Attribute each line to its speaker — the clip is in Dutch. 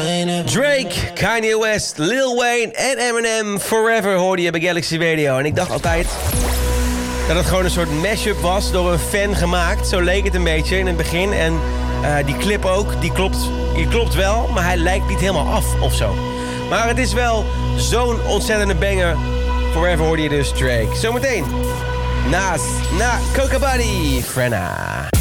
Speaker 1: Drake, Kanye West, Lil Wayne en Eminem Forever hoorde je bij Galaxy Radio. En ik dacht altijd dat het gewoon een soort mashup was door een fan gemaakt. Zo leek het een beetje in het begin. En die clip ook, die klopt wel, maar hij lijkt niet helemaal af of zo. Maar het is wel zo'n ontzettende banger. Forever hoorde je dus Drake. Zometeen, na Coca Buddy, Frenna.